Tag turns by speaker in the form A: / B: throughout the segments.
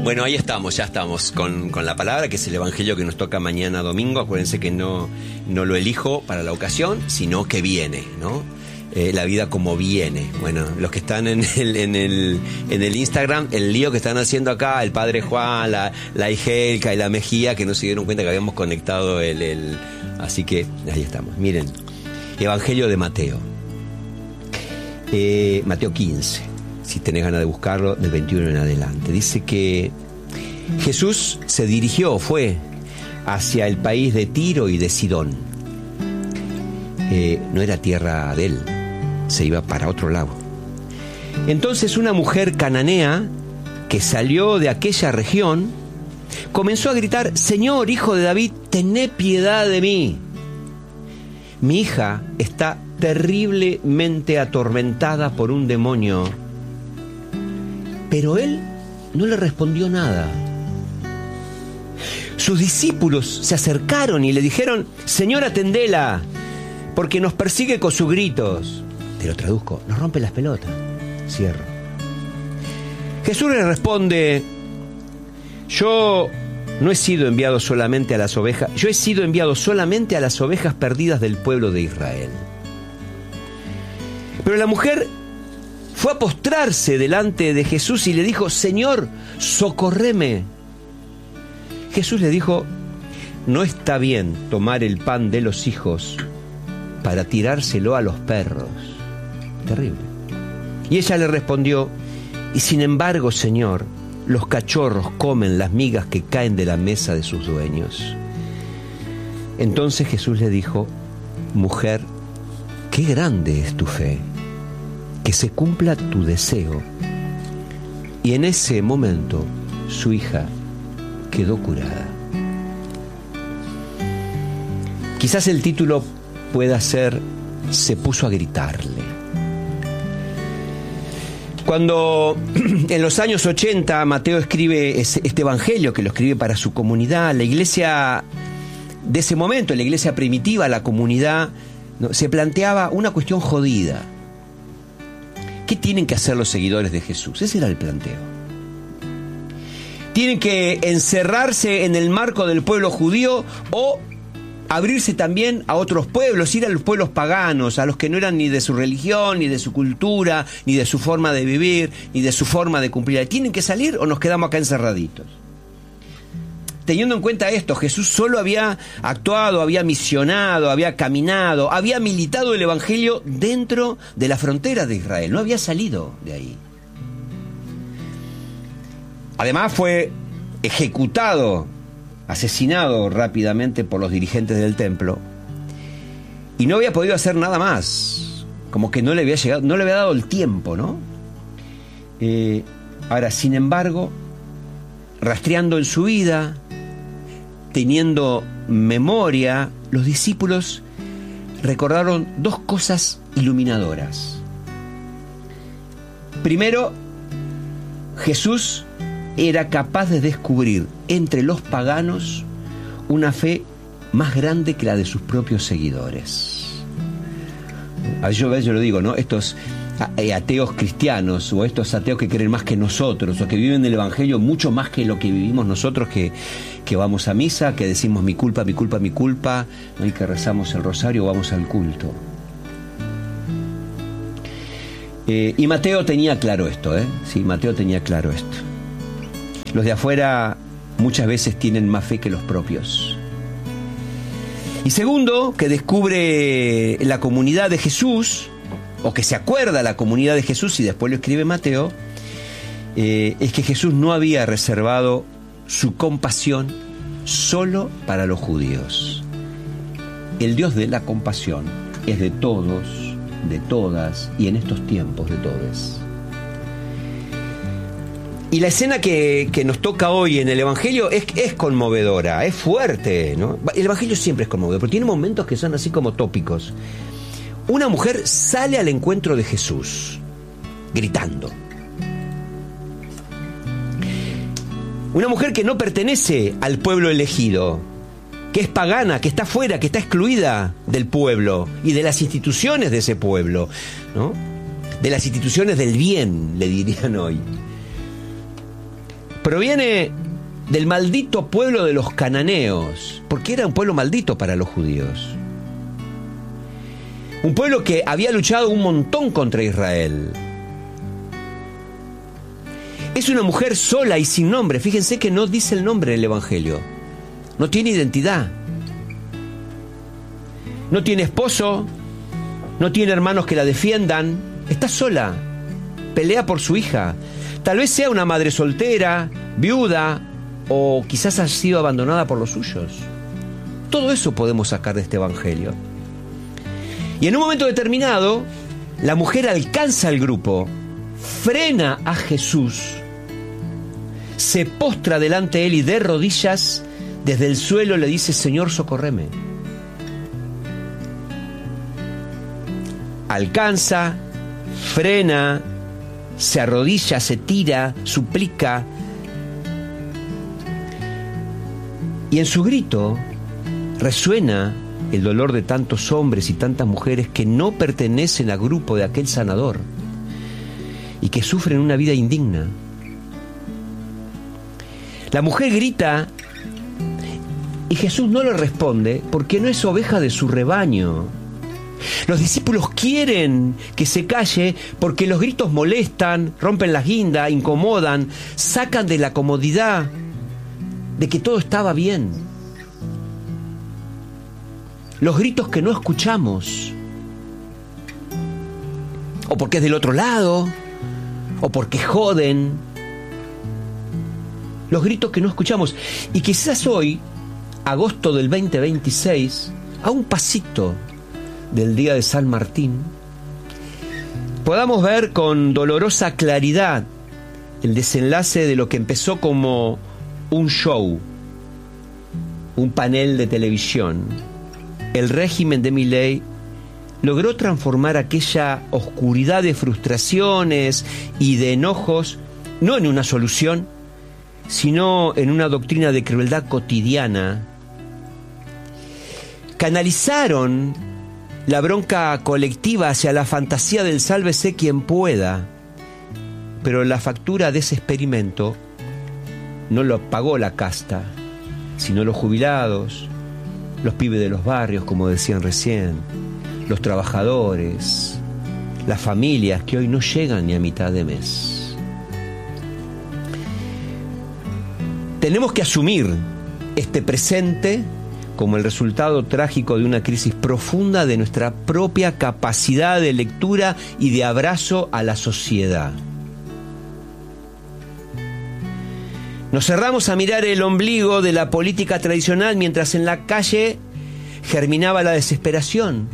A: Bueno, ahí estamos, ya estamos con la palabra, que es el Evangelio que nos toca mañana domingo. Acuérdense que no lo elijo para la ocasión, sino que viene, ¿no? La vida como viene. Bueno, los que están en el Instagram, el lío que están haciendo acá, el padre Juan, la Igelka y la Mejía, que no se dieron cuenta que habíamos conectado así que ahí estamos. Miren, Evangelio de Mateo. Mateo 15, si tenés ganas de buscarlo, del 21 en adelante. Dice que Jesús fue hacia el país de Tiro y de Sidón. No era tierra de él, se iba para otro lado. Entonces una mujer cananea que salió de aquella región comenzó a gritar: Señor, hijo de David, tené piedad de mí. Mi hija está terriblemente atormentada por un demonio. Pero él no le respondió nada. Sus discípulos se acercaron y le dijeron: Señor, atendela, porque nos persigue con sus gritos. Te lo traduzco: nos rompe las pelotas. Cierro. Jesús le responde: yo no he sido enviado solamente a las ovejas, yo he sido enviado solamente a las ovejas perdidas del pueblo de Israel. Pero la mujer fue a postrarse delante de Jesús y le dijo: Señor, socórreme. Jesús le dijo: no está bien tomar el pan de los hijos para tirárselo a los perros. Terrible. Y ella le respondió: y sin embargo, Señor, los cachorros comen las migas que caen de la mesa de sus dueños. Entonces Jesús le dijo: mujer, qué grande es tu fe, que se cumpla tu deseo. Y en ese momento su hija quedó curada. Quizás el título pueda ser: se puso a gritarle. Cuando en los años 80 Mateo escribe este evangelio, que lo escribe para su comunidad, la iglesia de ese momento, la iglesia primitiva, la comunidad, ¿no?, se planteaba una cuestión jodida. ¿Qué tienen que hacer los seguidores de Jesús? Ese era el planteo. ¿Tienen que encerrarse en el marco del pueblo judío o abrirse también a otros pueblos, ir a los pueblos paganos, a los que no eran ni de su religión, ni de su cultura, ni de su forma de vivir, ni de su forma de cumplir? ¿Tienen que salir o nos quedamos acá encerraditos? Teniendo en cuenta esto, Jesús solo había actuado, había misionado, había caminado, había militado el evangelio dentro de la frontera de Israel, no había salido de ahí. Además fue ejecutado, asesinado rápidamente por los dirigentes del templo, y no había podido hacer nada más, como que no le había llegado, no le había dado el tiempo, ¿no? Ahora, sin embargo, rastreando en su vida, teniendo memoria, los discípulos recordaron dos cosas iluminadoras. Primero, Jesús era capaz de descubrir entre los paganos una fe más grande que la de sus propios seguidores. Yo lo digo, ¿no? Estos ateos cristianos, o estos ateos que creen más que nosotros, o que viven el evangelio mucho más que lo que vivimos nosotros, que vamos a misa, que decimos mi culpa, mi culpa, mi culpa, ¿no?, y que rezamos el rosario o vamos al culto. Y Mateo tenía claro esto, Sí, Mateo tenía claro esto. Los de afuera muchas veces tienen más fe que los propios. Y segundo, que descubre la comunidad de Jesús, o que se acuerda la comunidad de Jesús, y después lo escribe Mateo, es que Jesús no había reservado su compasión solo para los judíos. El Dios de la compasión es de todos, de todas, y en estos tiempos de todos. Y la escena que nos toca hoy en el Evangelio es conmovedora, es fuerte, ¿no? El Evangelio siempre es conmovedor, pero tiene momentos que son así como tópicos. Una mujer sale al encuentro de Jesús, gritando. Una mujer que no pertenece al pueblo elegido, que es pagana, que está fuera, que está excluida del pueblo y de las instituciones de ese pueblo, ¿no? De las instituciones del bien, le dirían hoy. proviene del maldito pueblo de los cananeos, porque era un pueblo maldito para los judíos. Un pueblo que había luchado un montón contra Israel. Es una mujer sola y sin nombre. Fíjense que no dice el nombre en el Evangelio. No tiene identidad. No tiene esposo. No tiene hermanos que la defiendan. Está sola. Pelea por su hija. Tal vez sea una madre soltera, viuda, o quizás haya sido abandonada por los suyos. Todo eso podemos sacar de este Evangelio. Y en un momento determinado, la mujer alcanza al grupo, frena a Jesús, se postra delante de él y de rodillas, desde el suelo le dice: Señor, socórreme. Alcanza, frena, se arrodilla, se tira, suplica. Y en su grito resuena el dolor de tantos hombres y tantas mujeres que no pertenecen al grupo de aquel sanador y que sufren una vida indigna. La mujer grita y Jesús no le responde porque no es oveja de su rebaño. Los discípulos quieren que se calle porque los gritos molestan, rompen la guinda, incomodan, sacan de la comodidad de que todo estaba bien. Los gritos que no escuchamos, o porque es del otro lado, o porque joden. Los gritos que no escuchamos. Y quizás hoy, agosto del 2026, a un pasito del día de San Martín, podamos ver con dolorosa claridad el desenlace de lo que empezó como un show, un panel de televisión. El régimen de Milei logró transformar aquella oscuridad de frustraciones y de enojos no en una solución, sino en una doctrina de crueldad cotidiana. Canalizaron la bronca colectiva hacia la fantasía del sálvese quien pueda, pero la factura de ese experimento no lo pagó la casta, sino los jubilados, los pibes de los barrios, como decían recién, los trabajadores, las familias que hoy no llegan ni a mitad de mes. Tenemos que asumir este presente como el resultado trágico de una crisis profunda de nuestra propia capacidad de lectura y de abrazo a la sociedad. Nos cerramos a mirar el ombligo de la política tradicional mientras en la calle germinaba la desesperación.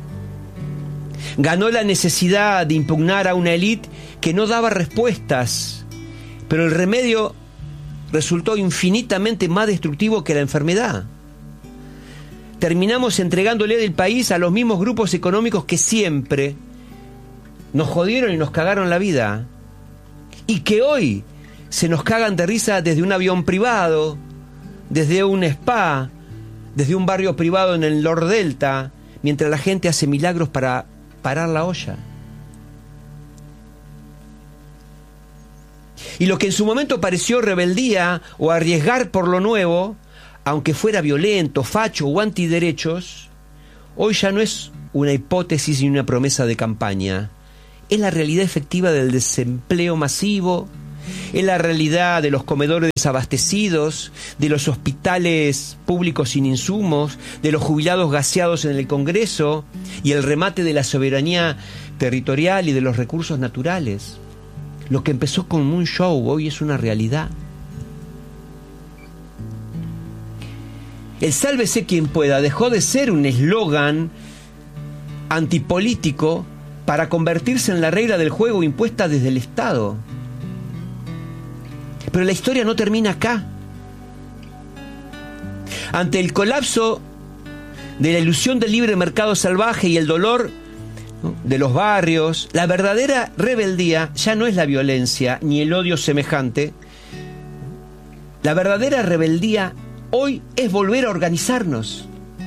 A: Ganó la necesidad de impugnar a una élite que no daba respuestas, pero el remedio resultó infinitamente más destructivo que la enfermedad. Terminamos entregándole el país a los mismos grupos económicos que siempre nos jodieron y nos cagaron la vida, y que hoy se nos cagan de risa desde un avión privado, desde un spa, desde un barrio privado en el Lord Delta, mientras la gente hace milagros para parar la olla. Y lo que en su momento pareció rebeldía o arriesgar por lo nuevo, aunque fuera violento, facho o antiderechos, hoy ya no es una hipótesis ni una promesa de campaña. Es la realidad efectiva del desempleo masivo, es la realidad de los comedores desabastecidos, de los hospitales públicos sin insumos, de los jubilados gaseados en el Congreso y el remate de la soberanía territorial y de los recursos naturales. Lo que empezó como un show hoy es una realidad. El sálvese quien pueda dejó de ser un eslogan antipolítico para convertirse en la regla del juego impuesta desde el Estado. Pero la historia no termina acá. Ante el colapso de la ilusión del libre mercado salvaje y el dolor, ¿no?, de los barrios, la verdadera rebeldía ya no es la violencia ni el odio semejante. La verdadera rebeldía hoy es volver a organizarnos.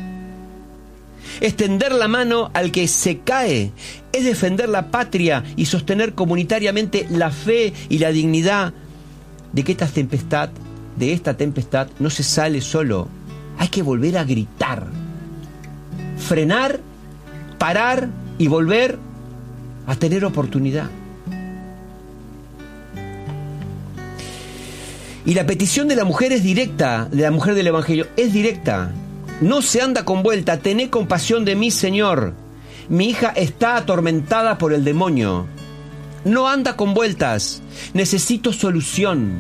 A: Es tender la mano al que se cae, es defender la patria y sostener comunitariamente la fe y la dignidad de que de esta tempestad no se sale solo. Hay que volver a gritar, frenar, parar y volver a tener oportunidad. Y la petición de la mujer es directa, de la mujer del Evangelio, es directa. No se anda con vuelta. Tené compasión de mí, Señor. Mi hija está atormentada por el demonio. No anda con vueltas. Necesito solución.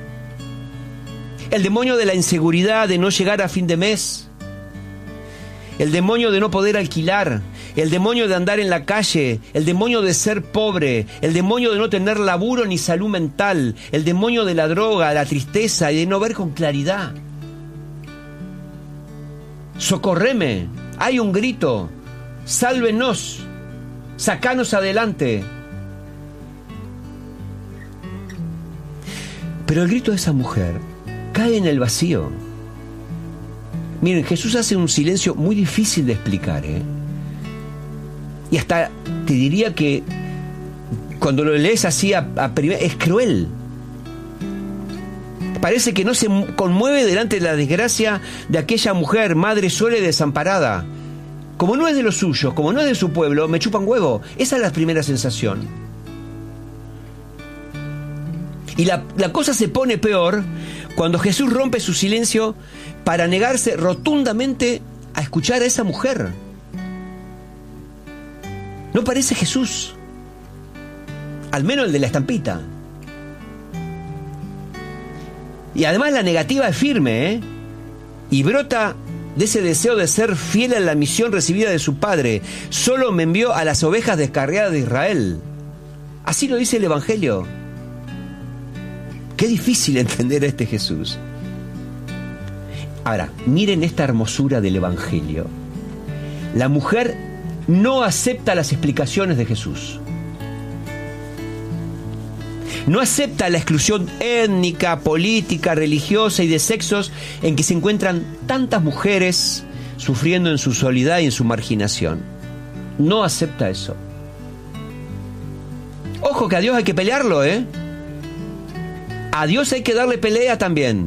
A: El demonio de la inseguridad, de no llegar a fin de mes. El demonio de no poder alquilar. El demonio de andar en la calle. El demonio de ser pobre. El demonio de no tener laburo ni salud mental. El demonio de la droga, la tristeza y de no ver con claridad. Socorreme. Hay un grito. Sálvenos. Sacanos adelante. Pero el grito de esa mujer cae en el vacío. Miren, Jesús hace un silencio muy difícil de explicar, y hasta te diría que cuando lo lees así es cruel. Parece que no se conmueve delante de la desgracia de aquella mujer, madre sola y desamparada. Como no es de los suyos, como no es de su pueblo, me chupan huevo. Esa es la primera sensación. Y la cosa se pone peor cuando Jesús rompe su silencio para negarse rotundamente a escuchar a esa mujer. No parece Jesús, al menos el de la estampita. Y además la negativa es firme, y brota de ese deseo de ser fiel a la misión recibida de su Padre. Solo me envió a las ovejas descarriadas de Israel. Así lo dice el Evangelio. Qué difícil entender a este Jesús. Ahora, miren esta hermosura del Evangelio. La mujer no acepta las explicaciones de Jesús. No acepta la exclusión étnica, política, religiosa y de sexos en que se encuentran tantas mujeres sufriendo en su soledad y en su marginación. No acepta eso. Ojo que a Dios hay que pelearlo, A Dios hay que darle pelea también.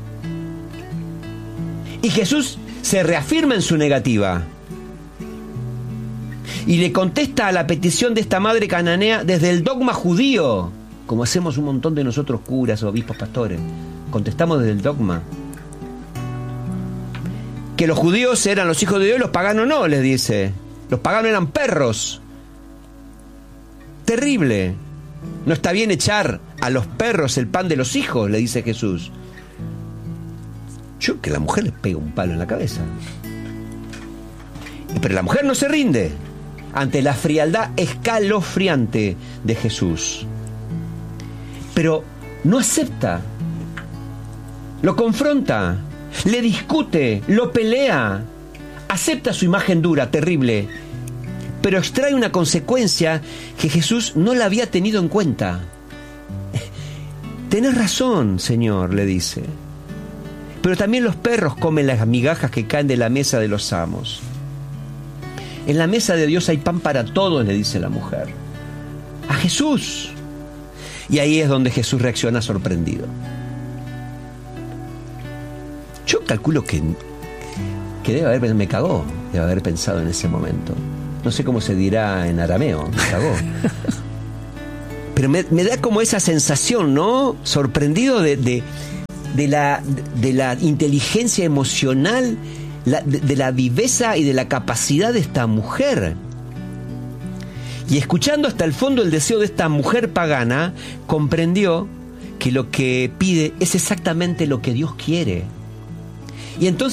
A: Y Jesús se reafirma en su negativa. Y le contesta a la petición de esta madre cananea desde el dogma judío, como hacemos un montón de nosotros curas, obispos, pastores. Contestamos desde el dogma. Que los judíos eran los hijos de Dios y los paganos no, les dice. Los paganos eran perros. Terrible. No está bien echar a los perros el pan de los hijos, le dice Jesús. Yo que la mujer le pega un palo en la cabeza. Pero la mujer no se rinde ante la frialdad escalofriante de Jesús. Pero no acepta. Lo confronta, le discute, lo pelea. Acepta su imagen dura, terrible, pero extrae una consecuencia que Jesús no la había tenido en cuenta. Tenés razón, Señor, le dice. Pero también los perros comen las migajas que caen de la mesa de los amos. En la mesa de Dios hay pan para todos, le dice la mujer. A Jesús. Y ahí es donde Jesús reacciona sorprendido. Yo calculo que me cagó, debe haber pensado en ese momento. No sé cómo se dirá en arameo, me cagó. Pero me da como esa sensación, ¿no? Sorprendido de la inteligencia emocional, de la viveza y de la capacidad de esta mujer. Y escuchando hasta el fondo el deseo de esta mujer pagana, comprendió que lo que pide es exactamente lo que Dios quiere. Y entonces